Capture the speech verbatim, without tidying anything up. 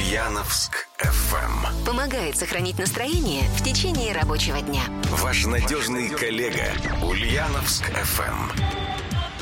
Ульяновск эф эм. Помогает сохранить настроение в течение рабочего дня. Ваш надежный коллега Ульяновск эф эм.